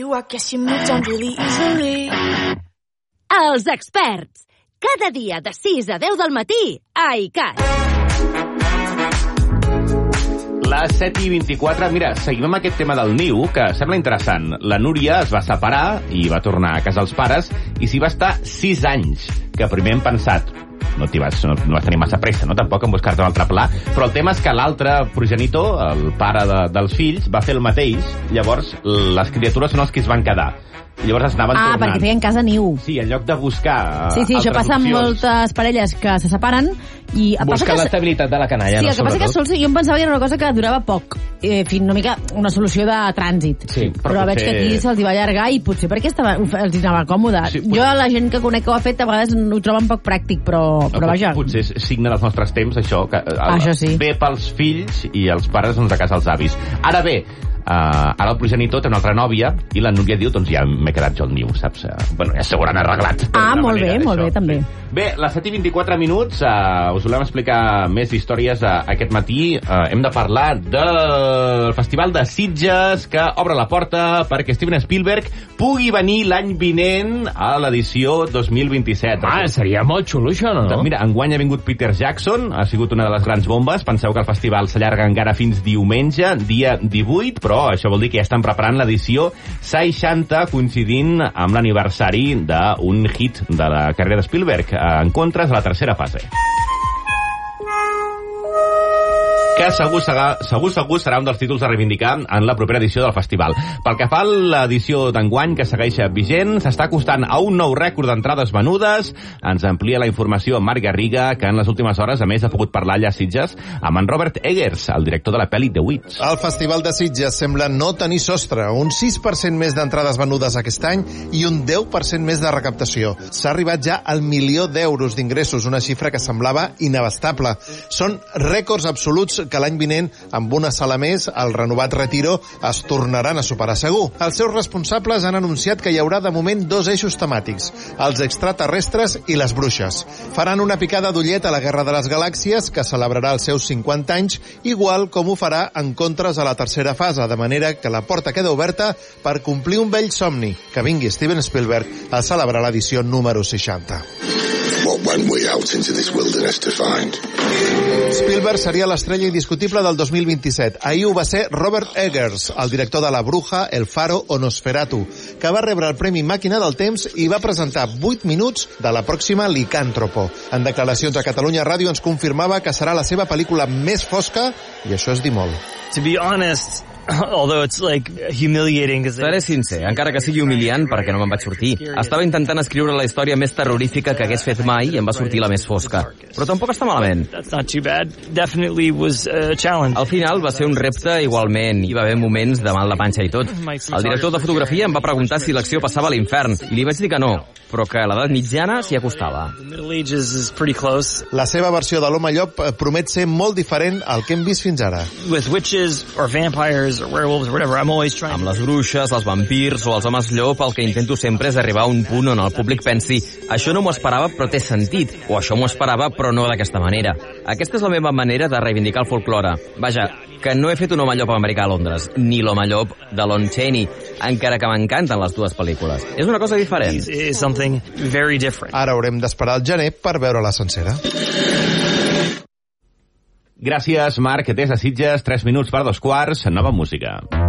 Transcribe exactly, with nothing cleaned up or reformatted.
Els experts. Cada dia de sis a deu del matí a iCat. Les set i vint-i-quatre, mira, seguim amb aquest tema del niu, que sembla interessant. La Núria es va separar i va tornar a casa dels pares i s'hi va estar sis anys, que primer hem pensat, no t'hi vas, no, no vas tenir massa pressa, no? Tampoc en buscar-te un altre pla, però el tema és que l'altre progenitor, el pare de, dels fills, va fer el mateix, llavors les criatures són els que es van quedar. Llavors es anaven ah, tornant. Ah, perquè feien casa niu. Sí, en lloc de buscar Sí, sí, això passa amb moltes parelles que se separen i... Busca l'estabilitat de la canalla, sí, no? Sí, el que passa que sols, jo em pensava que era una cosa que durava poc, eh, fins una mica una solució de trànsit. Sí, però però veig que aquí se'ls va allargar i potser perquè estava, els anava còmode. Sí, potser... Jo, la gent que conec que ho ha fet, a vegades ho troben poc pràctic, però, però vaja. Potser és signe dels nostres temps, això, que el, això sí. Ve pels fills i els pares doncs, a casa els avis. Ara bé, Uh, ara el progenitor té una altra nòvia i la Núria diu, doncs ja m'he quedat jo el niu, saps? Uh, bueno, ja s'ho hauran arreglat. Ah, molt bé, molt bé, també. Bé, les set i vint-i-quatre minuts, uh, us volem explicar més històries uh, aquest matí. Uh, hem de parlar del Festival de Sitges, que obre la porta perquè Steven Spielberg pugui venir l'any vinent a l'edició dos mil vint-i-set. Ah, seria molt xulo, això, no? Doncs mira, enguany ha vingut Peter Jackson, ha sigut una de les grans bombes. Penseu que el festival s'allarga encara fins diumenge, dia divuit, però però això vol dir que ja estan preparant l'edició seixanta, coincidint amb l'aniversari d'un hit de la carrera de Spielberg, En contres, a la tercera fase. Que segur, segur, segur serà un dels títols a reivindicar en la propera edició del festival. Pel que fa a l'edició d'enguany, que segueix vigent, s'està acostant a un nou rècord d'entrades venudes. Ens amplia la informació Marc Garriga, que en les últimes hores, a més, ha pogut parlar allà a Sitges amb en Robert Eggers, el director de la pel·li The Witch. El Festival de Sitges sembla no tenir sostre. Un sis per cent més d'entrades venudes aquest any i un deu per cent més de recaptació. S'ha arribat ja al milió d'euros d'ingressos, una xifra que semblava inabastable. Són rècords absoluts que l'any vinent, amb una sala més, el renovat Retiro, es tornaran a superar segur. Els seus responsables han anunciat que hi haurà de moment dos eixos temàtics, els extraterrestres i les bruixes. Faran una picada d'ullet a la Guerra de les Galàxies, que celebrarà els seus cinquanta anys, igual com ho farà En contres a la tercera fase, de manera que la porta queda oberta per complir un vell somni, que vingui Steven Spielberg a celebrar l'edició número seixanta. What went we out into this wilderness to find? Spielberg seria l'estrella indiscutible del dos mil vint-i-set. Ahir ho va ser Robert Eggers, el director de La Bruja, El Faro o Nosferatu, que va rebre el Premi Màquina del Temps i va presentar vuit minuts de la pròxima Licàntropo. En declaracions a Catalunya Ràdio ens confirmava que serà la seva pel·lícula més fosca, i això és dir molt. To be honest, although it's like humiliating. Seré sincer, encara que sigui humiliant perquè no me'n vaig sortir. Estava intentant escriure la història més terrorífica que hagués fet mai i em va sortir la més fosca. Però tampoc està malament. That's not too bad. Definitely was a challenge. Al final va ser un repte igualment. Hi va haver moments de mal de panxa i tot. El director de fotografia em va preguntar si l'acció passava a l'infern i li vaig dir que no, però que a l'edat mitjana s'hi acostava. La seva versió de l'Home Llop promet ser molt diferent al que hem vist fins ara. With witches or vampires or werewolves or whatever, I'm always trying... Amb les bruixes, els vampirs o els homes llop, el que intento sempre és arribar a un punt on el públic pensi això no m'ho esperava però té sentit, o això m'ho esperava però no d'aquesta manera. Aquesta és la meva manera de reivindicar el folklore. Vaja, que no he fet un home llop americà a Londres, ni l'home llop de Lon Chaney, encara que m'encanten les dues pel·lícules. És una cosa diferent. It's something very different. Ara haurem d'esperar al gener per veure-la sencera. Gràcies, Marc. Des de Sitges, tres minuts per dos quarts, nova música.